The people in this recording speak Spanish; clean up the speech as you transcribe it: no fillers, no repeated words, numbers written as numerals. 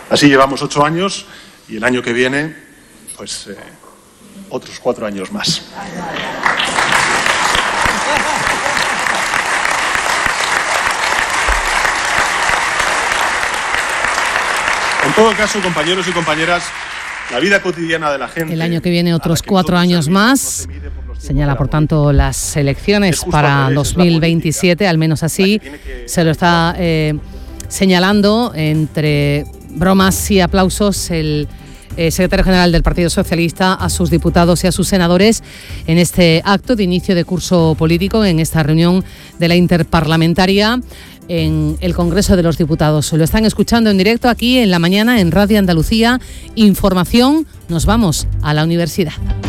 Así llevamos 8 años y el año que viene, pues otros 4 años más. En todo caso, compañeros y compañeras, la vida cotidiana de la gente... El año que viene otros 4 años más. Señala, por tanto, las elecciones para 2027, al menos así se lo está señalando entre bromas y aplausos el secretario general del Partido Socialista a sus diputados y a sus senadores en este acto de inicio de curso político, en esta reunión de la Interparlamentaria en el Congreso de los Diputados. Lo están escuchando en directo aquí en La Mañana en Radio Andalucía. Información, nos vamos a la universidad.